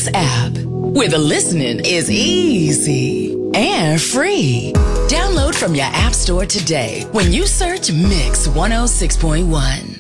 Mix app, where the listening is easy and free. Download from your app store today when you search Mix 106.1.